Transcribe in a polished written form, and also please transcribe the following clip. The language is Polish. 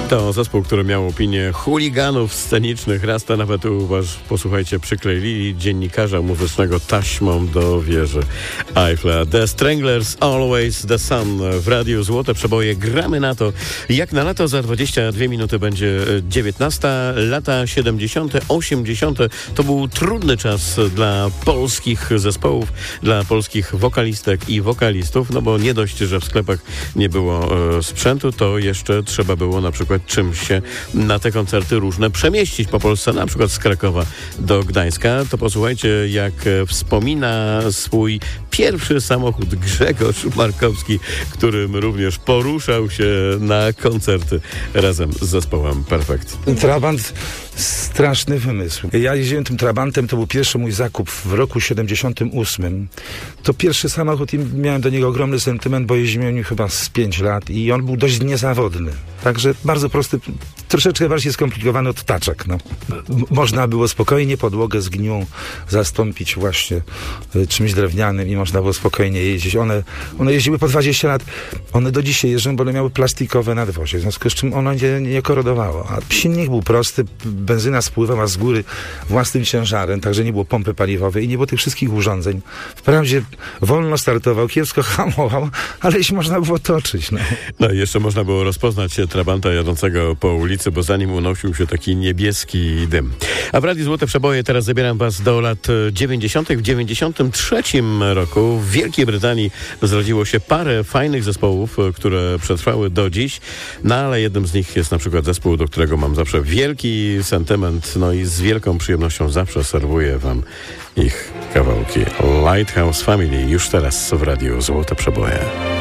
To zespół, który miał opinię chuliganów scenicznych. Raz to nawet posłuchajcie, przykleili dziennikarza muzycznego taśmą do wieży Eiffla. The Stranglers, Always the Sun w radiu Złote Przeboje. Gramy na to, jak na lato. Za 22 minuty będzie 19. Lata 70., 80. To był trudny czas dla polskich zespołów, dla polskich wokalistek i wokalistów, no bo nie dość, że w sklepach nie było sprzętu, to jeszcze trzeba było na przykład czymś się na te koncerty różne przemieścić po Polsce, na przykład z Krakowa do Gdańska. To posłuchajcie, jak wspomina swój pierwszy samochód Grzegorz Markowski, którym również poruszał się na koncerty razem z zespołem Perfekt. Trabant, straszny wymysł. Ja jeździłem tym Trabantem, to był pierwszy mój zakup w roku 78. To pierwszy samochód i miałem do niego ogromny sentyment, bo jeździłem nim chyba z 5 lat i on był dość niezawodny. Także bardzo prosty, troszeczkę bardziej skomplikowany od taczek. No. Można było spokojnie podłogę zgniłą zastąpić właśnie czymś drewnianym i można było spokojnie jeździć. One jeździły po 20 lat. One do dzisiaj jeżdżą, bo one miały plastikowe nadwozie, w związku z czym ono nie korodowało. A silnik był prosty, benzyna spływała z góry własnym ciężarem, także nie było pompy paliwowej i nie było tych wszystkich urządzeń. Wprawdzie wolno startował, kiepsko hamował, ale jeśli można było toczyć. No i jeszcze można było rozpoznać Trabanta jadącego po ulicy, bo za nim unosił się taki niebieski dym. A w Radiu Złote Przeboje teraz zabieram was do lat 90. W 93 roku w Wielkiej Brytanii zrodziło się parę fajnych zespołów, które przetrwały do dziś, no ale jednym z nich jest na przykład zespół, do którego mam zawsze wielki sentyment, no i z wielką przyjemnością zawsze serwuję wam ich kawałki. Lighthouse Family już teraz w Radiu Złote Przeboje.